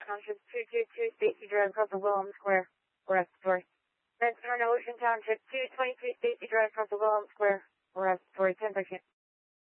Township 222 Stacy Drive, Russell Willem Square, West Story. Redstone Ocean Township 222 Stacy Drive, Russell Willem Square, West Story, 10 seconds.